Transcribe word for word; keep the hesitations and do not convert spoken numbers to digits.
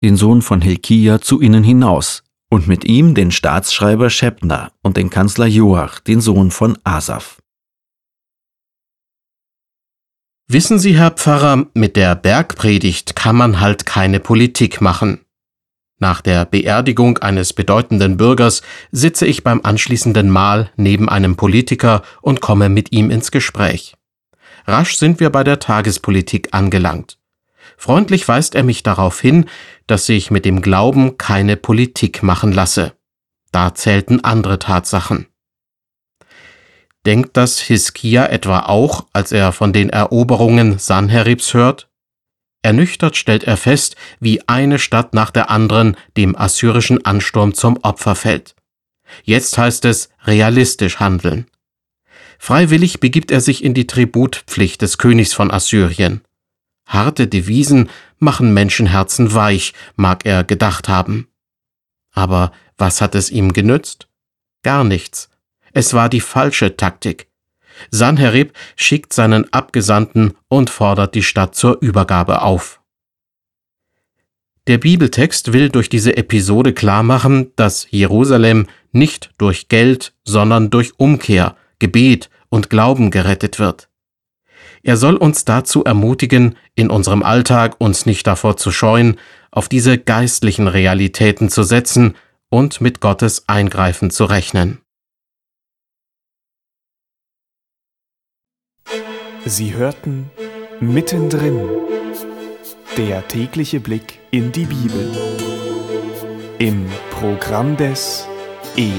den Sohn von Hilkia, zu ihnen hinaus, und mit ihm den Staatsschreiber Schebna und den Kanzler Joach, den Sohn von Asaph. Wissen Sie, Herr Pfarrer, mit der Bergpredigt kann man halt keine Politik machen. Nach der Beerdigung eines bedeutenden Bürgers sitze ich beim anschließenden Mahl neben einem Politiker und komme mit ihm ins Gespräch. Rasch sind wir bei der Tagespolitik angelangt. Freundlich weist er mich darauf hin, dass sich mit dem Glauben keine Politik machen lasse. Da zählten andere Tatsachen. Denkt das Hiskia etwa auch, als er von den Eroberungen Sanheribs hört? Ernüchtert stellt er fest, wie eine Stadt nach der anderen dem assyrischen Ansturm zum Opfer fällt. Jetzt heißt es realistisch handeln. Freiwillig begibt er sich in die Tributpflicht des Königs von Assyrien. Harte Devisen machen Menschenherzen weich, mag er gedacht haben. Aber was hat es ihm genützt? Gar nichts. Es war die falsche Taktik. Sanherib schickt seinen Abgesandten und fordert die Stadt zur Übergabe auf. Der Bibeltext will durch diese Episode klarmachen, dass Jerusalem nicht durch Geld, sondern durch Umkehr, Gebet und Glauben gerettet wird. Er soll uns dazu ermutigen, in unserem Alltag uns nicht davor zu scheuen, auf diese geistlichen Realitäten zu setzen und mit Gottes Eingreifen zu rechnen. Sie hörten Mittendrin, der tägliche Blick in die Bibel, im Programm des E